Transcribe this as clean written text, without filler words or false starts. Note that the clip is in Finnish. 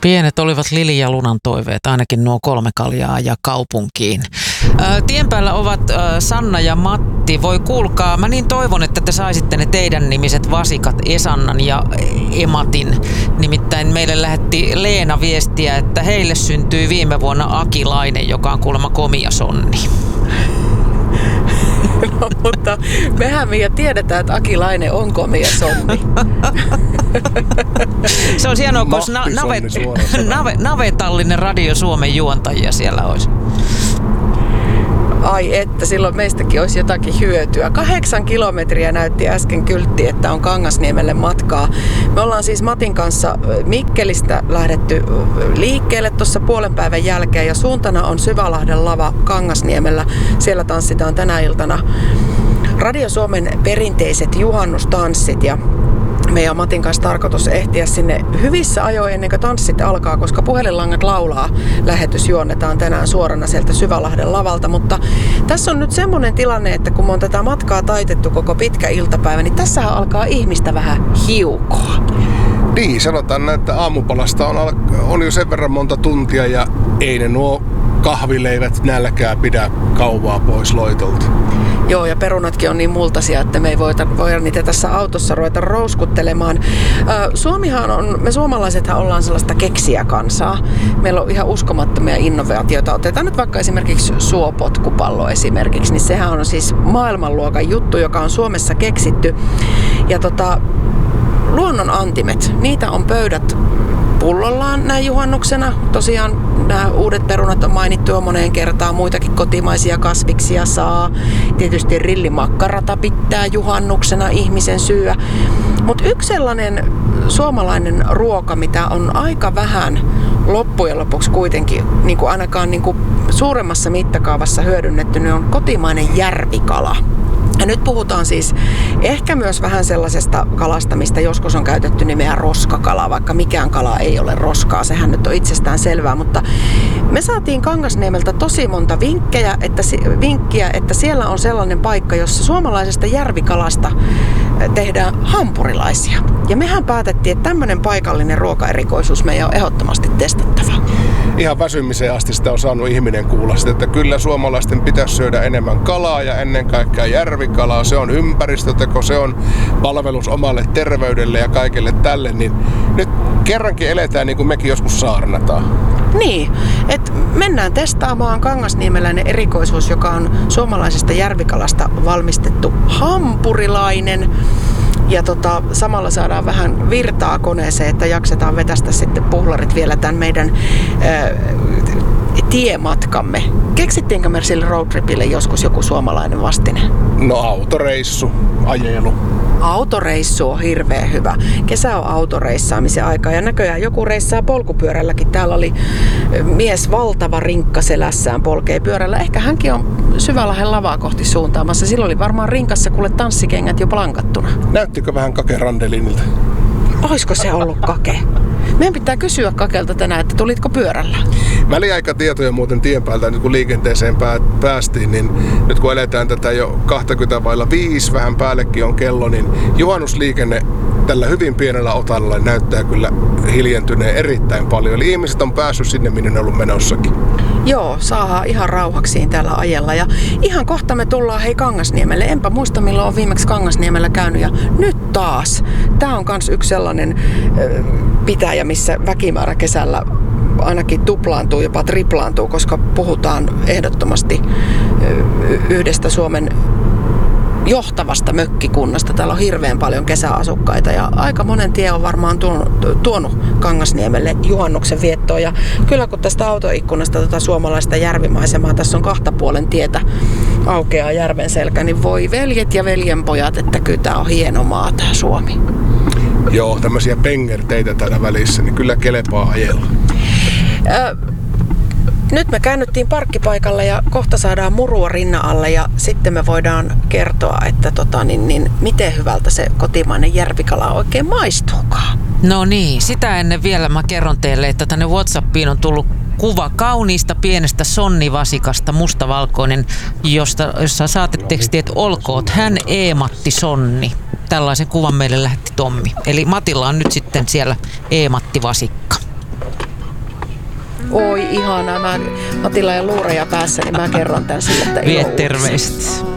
Pienet olivat Lili ja Lunan toiveet, ainakin nuo 3 kaljaa ja kaupunkiin. Tien päällä ovat Sanna ja Matti. Voi kuulkaa, mä niin toivon, että te saisitte ne teidän nimiset vasikat Esannan ja Ematin. Nimittäin meille lähetti Leena viestiä, että heille syntyi viime vuonna Akilainen, joka on kuulemma komia sonni. No, mutta mehän Mia tiedetään, että Akilainen on komia sonni. Se on hienoa, kun navetallinen Radio Suomen juontajia siellä olisi. Ai että, silloin meistäkin olisi jotakin hyötyä. 8 kilometriä näytti äsken kyltti, että on Kangasniemelle matkaa. Me ollaan siis Matin kanssa Mikkelistä lähdetty liikkeelle tuossa puolen päivän jälkeen ja suuntana on Syvälahden lava Kangasniemellä. Siellä tanssitaan tänä iltana Radio Suomen perinteiset juhannustanssit ja meidän Matin kanssa tarkoitus ehtiä sinne hyvissä ajoin ennen kuin tanssit alkaa, koska puhelinlangat laulaa. Lähetys juonnetaan tänään suorana sieltä Syvälahden lavalta, mutta tässä on nyt semmoinen tilanne, että kun me on tätä matkaa taitettu koko pitkä iltapäivä, niin tässähän alkaa ihmistä vähän hiukoa. Niin, sanotaan näin, että aamupalasta on jo sen verran monta tuntia ja ei ne nuo kahvileivät nälkää pidä kauvaa pois loitolta. Joo, ja perunatkin on niin multaisia, että me ei voida niitä tässä autossa ruveta rouskuttelemaan. Me suomalaisethan ollaan sellaista keksijäkansaa. Meillä on ihan uskomattomia innovaatioita. Otetaan nyt vaikka esimerkiksi suopotkupallo esimerkiksi, niin sehän on siis maailmanluokan juttu, joka on Suomessa keksitty. Ja luonnon antimet, niitä on pöydät pullollaan näin juhannuksena. Tosiaan nämä uudet perunat on mainittu jo moneen kertaan, muitakin kotimaisia kasviksia saa. Tietysti rillimakkarata pitää juhannuksena ihmisen syö. Mutta yksi sellainen suomalainen ruoka, mitä on aika vähän loppujen lopuksi kuitenkin, niin kuin ainakaan niin kuin suuremmassa mittakaavassa hyödynnetty, niin on kotimainen järvikala. Ja nyt puhutaan siis ehkä myös vähän sellaisesta kalasta, mistä joskus on käytetty nimeä roskakala, vaikka mikään kala ei ole roskaa, sehän nyt on itsestään selvää, mutta me saatiin Kangasniemeltä tosi monta vinkkiä, että siellä on sellainen paikka, jossa suomalaisesta järvikalasta tehdään hampurilaisia. Ja mehän päätettiin, että tämmöinen paikallinen ruokaerikoisuus meidän on ehdottomasti testattava. Ihan väsymiseen asti sitä on saanut ihminen kuulla sitä, että kyllä suomalaisten pitäisi syödä enemmän kalaa ja ennen kaikkea järvikalaa. Se on ympäristöteko, se on palvelus omalle terveydelle ja kaikille tälle. Niin nyt kerrankin eletään niin kuin mekin joskus saarnataan. Niin, että mennään testaamaan Kangasniemeläinen erikoisuus, joka on suomalaisesta järvikalasta valmistettu hampurilainen. Ja samalla saadaan vähän virtaa koneeseen, että jaksetaan vetästä sitten puhlarit vielä tämän meidän tiematkamme. Keksittiinkö me sille roadtripille joskus joku suomalainen vastine? No autoreissu, ajelu. Autoreissu on hirveän hyvä. Kesä on autoreissaamisen aika ja näköjään joku reissaa polkupyörälläkin. Täällä oli mies valtava rinkka selässään polkee pyörällä. Ehkä hänkin on Syvälahden lavaa kohti suuntaamassa. Silloin oli varmaan rinkassa kuule tanssikengät jo plankattuna. Näyttikö vähän Kake Randelinilta? Oisko se ollut Kake? Meidän pitää kysyä Kakelta tänään, että tulitko pyörällä? Väliaikatietoja muuten tien päältä, nyt kun liikenteeseen päästiin, niin nyt kun eletään tätä jo 20:05, vähän päällekin on kello, niin juhannusliikenne tällä hyvin pienellä otalla näyttää kyllä hiljentyneen erittäin paljon. Eli ihmiset on päässyt sinne, minne ne on ollut menossakin. Joo, saadaan ihan rauhaksiin täällä ajella. Ja ihan kohta me tullaan Kangasniemelle. Enpä muista milloin on viimeksi Kangasniemellä käynyt ja nyt taas. Tää on kans yksi sellainen pitäjä, missä väkimäärä kesällä ainakin tuplaantuu, jopa triplaantuu, koska puhutaan ehdottomasti yhdestä Suomen johtavasta mökkikunnasta. Täällä on hirveän paljon kesäasukkaita ja aika monen tie on varmaan tuonut Kangasniemelle juhannuksen viettoon. Ja kyllä kun tästä autoikkunasta suomalaista järvimaisemaa, tässä on 2 puolen tietä aukeaa järven selkä, niin voi veljet ja veljenpojat, että kyllä tää on hieno maa tää Suomi. Joo, tämmöisiä pengerteitä täällä välissä, niin kyllä kelepaa ajella. Nyt me käännyttiin parkkipaikalle ja kohta saadaan murua rinnan alle ja sitten me voidaan kertoa, että miten hyvältä se kotimainen järvikala oikein maistuukaan. No niin, sitä ennen vielä mä kerron teille, että tänne WhatsAppiin on tullut kuva kauniista pienestä sonnivasikasta, mustavalkoinen, jossa saatte tekstiä, että olkoot hän Eematti Sonni. Tällaisen kuvan meille lähetti Tommi. Eli Matilla on nyt sitten siellä Eematti vasikka. Oi ihanaa. Matilla ja luureja päässä, niin mä kerron tän sille, että Vie terveiset.